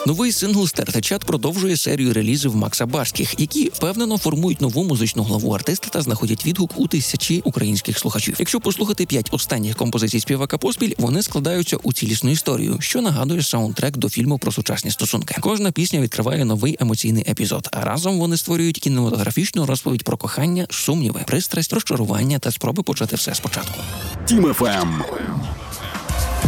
Новий сингл «Стертачат» продовжує серію релізів Макса Барських, які впевнено формують нову музичну главу артиста та знаходять відгук у тисячі українських слухачів. Якщо послухати 5 останніх композицій співака поспіль, вони складаються у цілісну історію, що нагадує саундтрек до фільму про сучасні стосунки. Кожна пісня відкриває новий емоційний епізод, а разом вони створюють кінематографічну розповідь про кохання, сумніви, пристрасть, розчарування та спроби почати все спочатку. Тім FM.